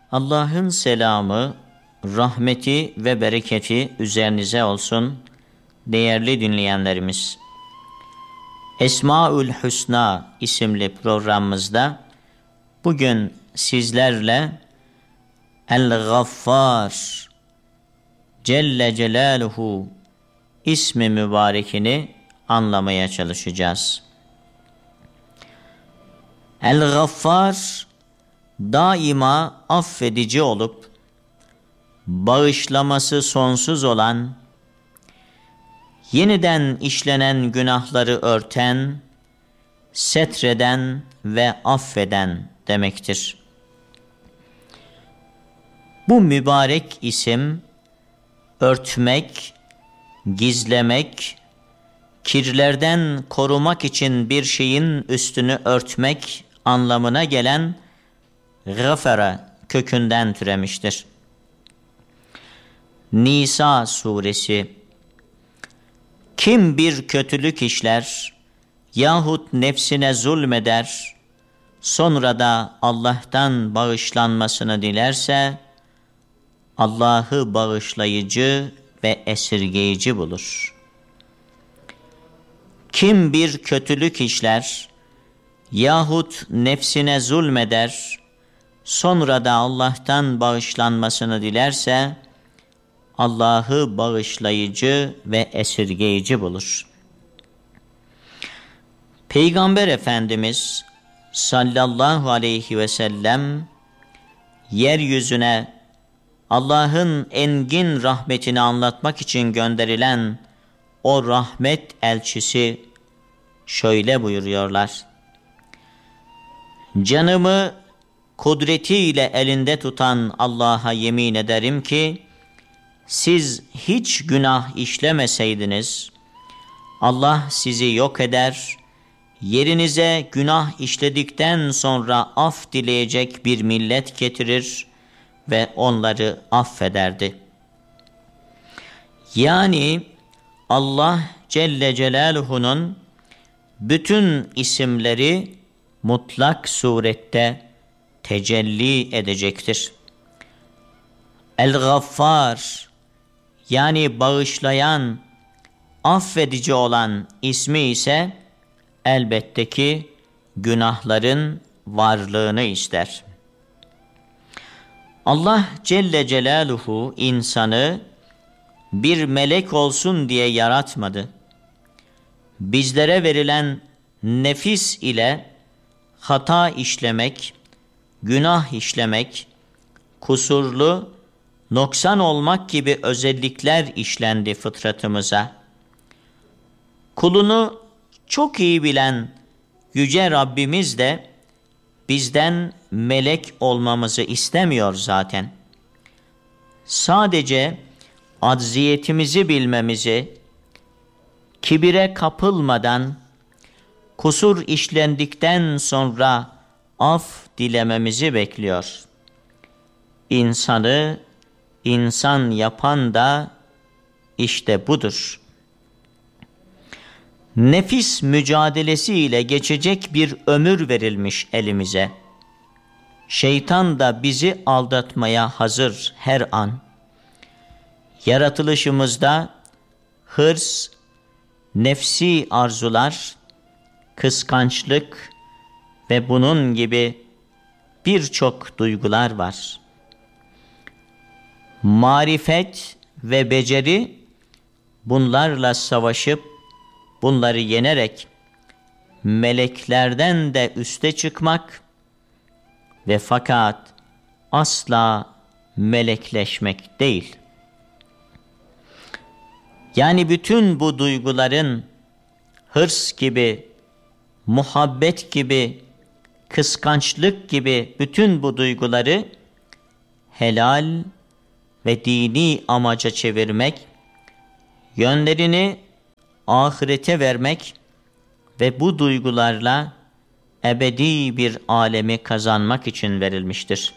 Allah'ın selamı, rahmeti ve bereketi üzerinize olsun değerli dinleyenlerimiz. Esmaül Hüsna isimli programımızda bugün sizlerle El-Gaffar Celle Celaluhu ismi mübarekini anlamaya çalışacağız. El-Gaffar daima affedici olup bağışlaması sonsuz olan, yeniden işlenen günahları örten, setreden ve affeden demektir. Bu mübarek isim örtmek, gizlemek, kirlerden korumak için bir şeyin üstünü örtmek anlamına gelen gafara kökünden türemiştir. Nisa suresi: Kim bir kötülük işler yahut nefsine zulmeder, sonra da Allah'tan bağışlanmasını dilerse, Allah'ı bağışlayıcı ve esirgeyici bulur. Kim bir kötülük işler yahut nefsine zulmeder, sonra da Allah'tan bağışlanmasını dilerse, Allah'ı bağışlayıcı ve esirgeyici bulur. Peygamber Efendimiz sallallahu aleyhi ve sellem yeryüzüne Allah'ın engin rahmetini anlatmak için gönderilen o rahmet elçisi şöyle buyuruyorlar: Canımı kudretiyle elinde tutan Allah'a yemin ederim ki, siz hiç günah işlemeseydiniz, Allah sizi yok eder, yerinize günah işledikten sonra af dileyecek bir millet getirir ve onları affederdi. Yani Allah Celle Celaluhu'nun bütün isimleri mutlak surette tecelli edecektir. El-Gaffar, yani bağışlayan, affedici olan ismi ise elbette ki günahların varlığını ister. Allah Celle Celaluhu insanı bir melek olsun diye yaratmadı. Bizlere verilen nefis ile hata işlemek, günah işlemek, kusurlu, noksan olmak gibi özellikler işlendi fıtratımıza. Kulunu çok iyi bilen Yüce Rabbimiz de bizden melek olmamızı istemiyor zaten. Sadece acziyetimizi bilmemizi, kibire kapılmadan, kusur işlendikten sonra af dilememizi bekliyor. İnsanı insan yapan da işte budur. Nefis mücadelesiyle geçecek bir ömür verilmiş elimize. Şeytan da bizi aldatmaya hazır her an. Yaratılışımızda hırs, nefsi arzular, kıskançlık ve bunun gibi birçok duygular var. Marifet ve beceri bunlarla savaşıp bunları yenerek meleklerden de üste çıkmak ve fakat asla melekleşmek değil. Yani bütün bu duyguların hırs gibi, muhabbet gibi, kıskançlık gibi bütün bu duyguları helal ve dini amaca çevirmek, yönlerini ahirete vermek ve bu duygularla ebedi bir alemi kazanmak için verilmiştir.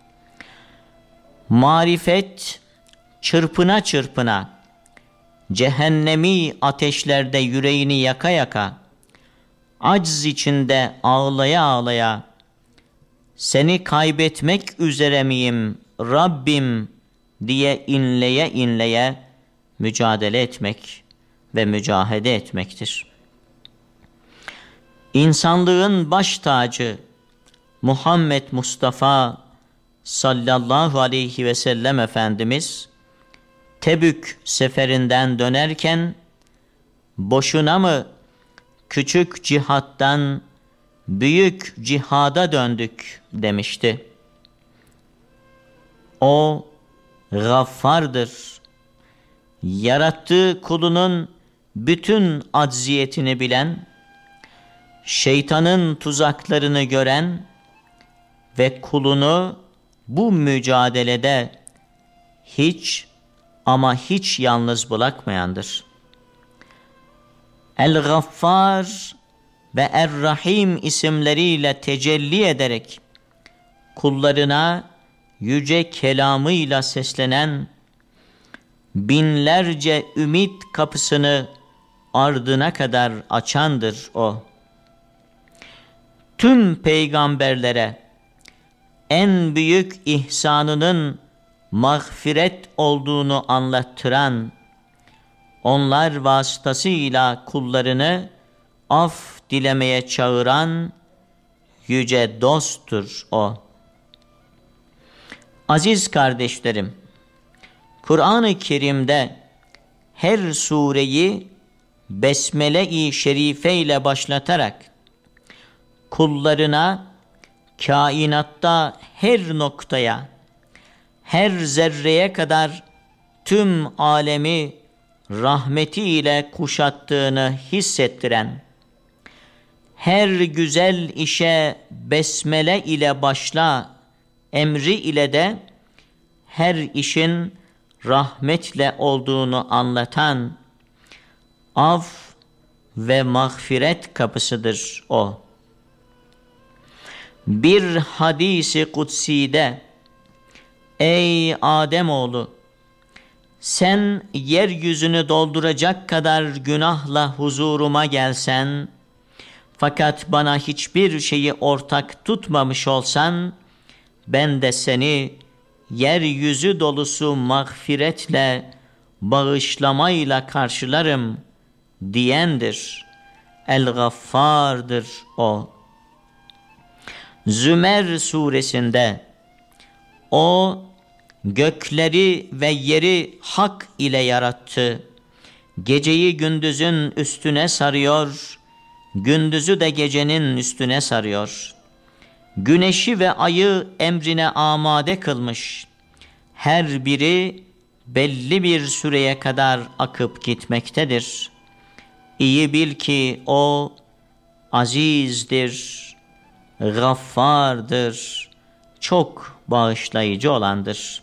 Marifet çırpına çırpına, cehennemi ateşlerde yüreğini yaka yaka, acz içinde ağlaya ağlaya seni kaybetmek üzere miyim Rabbim diye inleye inleye mücadele etmek ve mücahede etmektir. İnsanlığın baş tacı Muhammed Mustafa sallallahu aleyhi ve sellem Efendimiz Tebük seferinden dönerken boşuna mı küçük cihattan büyük cihada döndük demişti. O Gaffardır. Yarattığı kulunun bütün acziyetini bilen, şeytanın tuzaklarını gören ve kulunu bu mücadelede hiç ama hiç yalnız bırakmayandır. El-Gaffar ve Er-Rahim isimleriyle tecelli ederek kullarına yüce kelamıyla seslenen, binlerce ümit kapısını ardına kadar açandır o. Tüm peygamberlere en büyük ihsanının mağfiret olduğunu anlattıran, onlar vasıtasıyla kullarını af dilemeye çağıran yüce dosttur o. Aziz kardeşlerim, Kur'an-ı Kerim'de her sureyi Besmele-i Şerife ile başlatarak kullarına kainatta her noktaya, her zerreye kadar tüm alemi rahmetiyle kuşattığını hissettiren, her güzel işe besmele ile başla emri ile de her işin rahmetle olduğunu anlatan af ve mağfiret kapısıdır o. Bir hadisi kutside, ey Ademoğlu, sen yeryüzünü dolduracak kadar günahla huzuruma gelsen, fakat bana hiçbir şeyi ortak tutmamış olsan, ben de seni yeryüzü dolusu mağfiretle, bağışlamayla karşılarım diyendir. El-Gaffar'dır o. Zümer suresinde o gökleri ve yeri hak ile yarattı. Geceyi gündüzün üstüne sarıyor, gündüzü de gecenin üstüne sarıyor. Güneşi ve ayı emrine amade kılmış. Her biri belli bir süreye kadar akıp gitmektedir. İyi bil ki o azizdir, Gaffardır, çok bağışlayıcı olandır.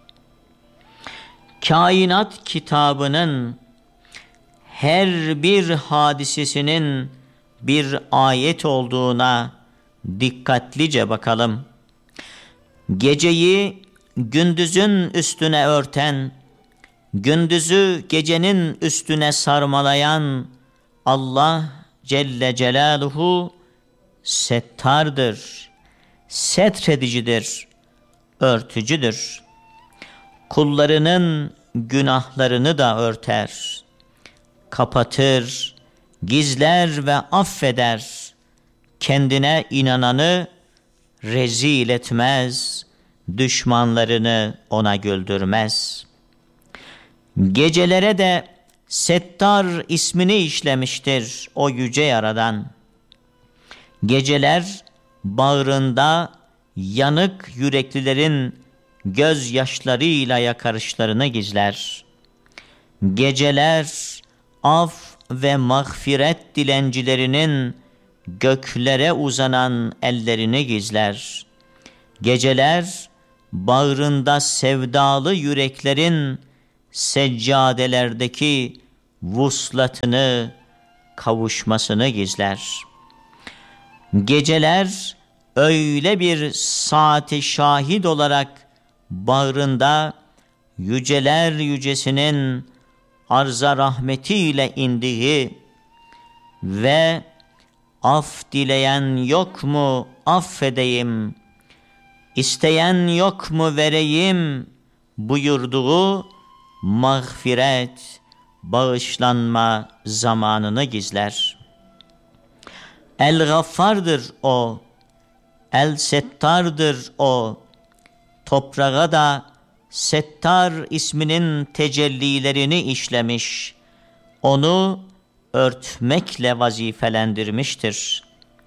Kainat kitabının her bir hadisesinin bir ayet olduğuna dikkatlice bakalım. Geceyi gündüzün üstüne örten, gündüzü gecenin üstüne sarmalayan Allah Celle Celaluhu settardır, setredicidir, örtücüdür. Kullarının günahlarını da örter, kapatır, gizler ve affeder. Kendine inananı rezil etmez, düşmanlarını ona güldürmez. Gecelere de Settar ismini işlemiştir o yüce yaradan. Geceler bağrında yanık yüreklilerin gözyaşlarıyla yakarışlarını gizler. Geceler af ve mağfiret dilencilerinin göklere uzanan ellerini gizler. Geceler bağrında sevdalı yüreklerin seccadelerdeki vuslatını, kavuşmasını gizler. Geceler öyle bir saati şahit olarak bağrında yüceler yücesinin arza rahmetiyle indiği ve af dileyen yok mu affedeyim, İsteyen yok mu vereyim buyurduğu mağfiret, bağışlanma zamanını gizler. El-Gaffar'dır o, El-Settar'dır o, toprağa da Settar isminin tecellilerini işlemiş, onu örtmekle vazifelendirmiştir.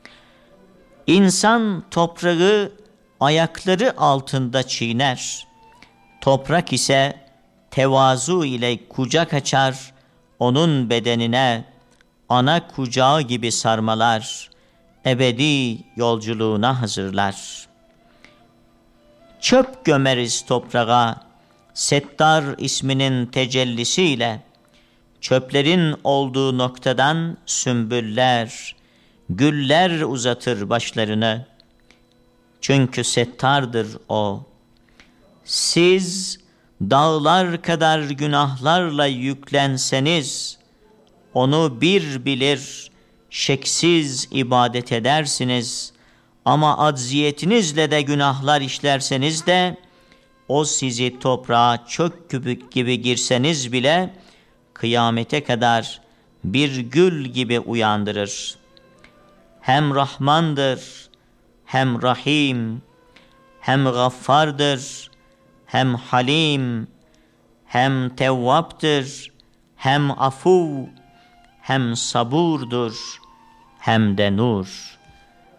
İnsan toprağı ayakları altında çiğner, toprak ise tevazu ile kucak açar, onun bedenine ana kucağı gibi sarmalar, ebedi yolculuğuna hazırlar. Çöp gömeriz toprağa, Settar isminin tecellisiyle, çöplerin olduğu noktadan sümbüller, güller uzatır başlarını. Çünkü Settar'dır o. Siz dağlar kadar günahlarla yüklenseniz, onu bir bilir, şeksiz ibadet edersiniz. Ama acziyetinizle de günahlar işlerseniz de, o sizi toprağa çök gibi girseniz bile, kıyamete kadar bir gül gibi uyandırır. Hem Rahmandır, hem Rahim, hem Gaffardır, hem Halim, hem Tevvaptır, hem Afu, hem Saburdur, hem de Nur.